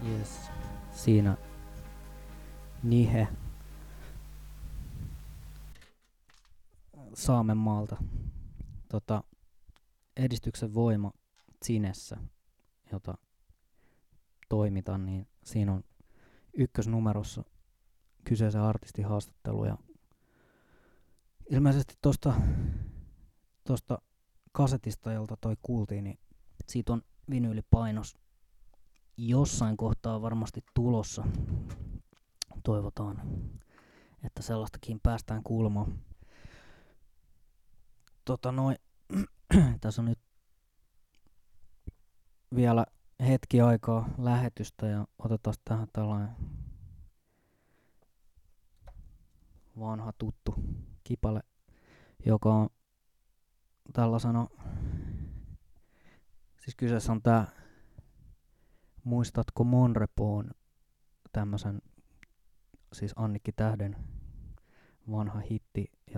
Yes. Siinä Nihe Saamenmaalta. Edistyksen voima Zinessä, jota toimitan, niin siinä on ykkösnumerossa kyseisen artistin haastattelu. Ja ilmeisesti tosta kasetista, jolta toi kuultiin, niin siitä on vinyylipainos jossain kohtaa varmasti tulossa. Toivotaan, että sellaistakin päästään kuulemaan. Tässä on nyt vielä hetki aikaa lähetystä ja otetaan tähän tällainen vanha tuttu kipale, joka on tällaisena, siis kyseessä on tää Muistatko Mon Repoon tämmösen, siis Annikki Tähden vanha hitti, ja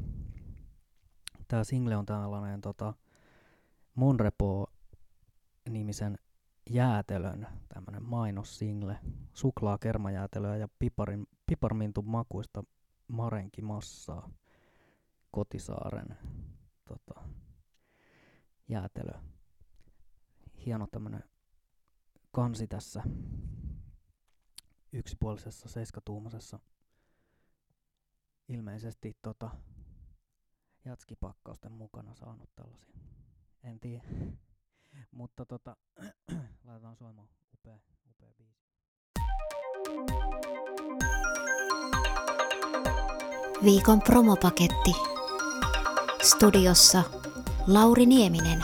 tää single on tällainen Mon Repo nimisen jäätelön tämmönen mainossingle, suklaakermajäätelöä ja piparmintun makuista marenkimassaa, Kotisaaren jäätelö. Hieno tämmönen kansi tässä yksipuolisessa 7-tuumaisessa, ilmeisesti jatskipakkausten mukana saanut tällaisia. En tiedä. Mutta laitetaan soimaan upea biisi. Viikon promopaketti. Studiossa Lauri Nieminen.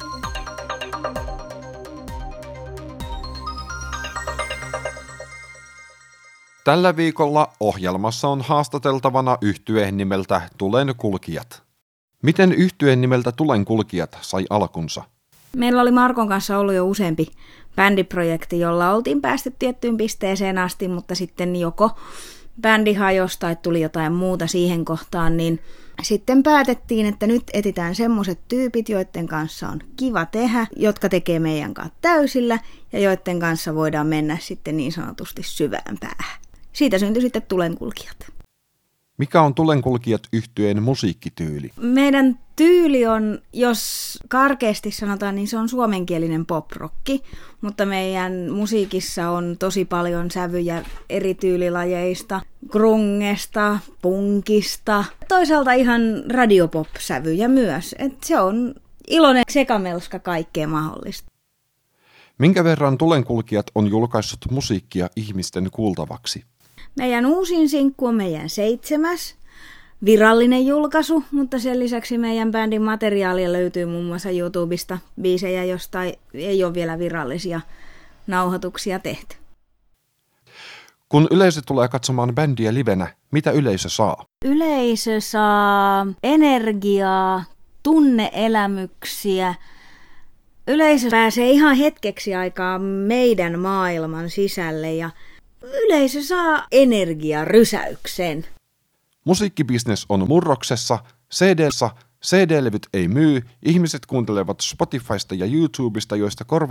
Tällä viikolla ohjelmassa on haastateltavana yhtye nimeltä Tulenkulkijat. Miten yhtyeen nimeltä Tulenkulkijat sai alkunsa? Meillä oli Markon kanssa ollut jo useampi bändiprojekti, jolla oltiin päästy tiettyyn pisteeseen asti, mutta sitten joko bändi hajosi tai tuli jotain muuta siihen kohtaan, niin sitten päätettiin, että nyt etsitään semmoiset tyypit, joiden kanssa on kiva tehdä, jotka tekee meidän kanssa täysillä ja joiden kanssa voidaan mennä sitten niin sanotusti syvään päähän. Siitä syntyi sitten Tulenkulkijat. Mikä on Tulenkulkijat -yhtyeen musiikkityyli? Meidän tyyli on, jos karkeasti sanotaan, niin se on suomenkielinen pop-rocki, mutta meidän musiikissa on tosi paljon sävyjä eri tyylilajeista, grungesta, punkista, toisaalta ihan radiopop-sävyjä myös. Et se on iloinen sekamelska kaikkea mahdollista. Minkä verran Tulenkulkijat on julkaissut musiikkia ihmisten kuultavaksi? Meidän uusin sinkku on meidän 7. virallinen julkaisu, mutta sen lisäksi meidän bändin materiaalia löytyy muun muassa YouTubesta biisejä, josta ei ole vielä virallisia nauhoituksia tehty. Kun yleisö tulee katsomaan bändiä livenä, mitä yleisö saa? Yleisö saa energiaa, tunneelämyksiä. Yleisö pääsee ihan hetkeksi aikaa meidän maailman sisälle ja yleisö saa energiarysäyksen. Musiikkibisnes on murroksessa, CD-levyt ei myy, ihmiset kuuntelevat Spotifysta ja YouTubesta, joista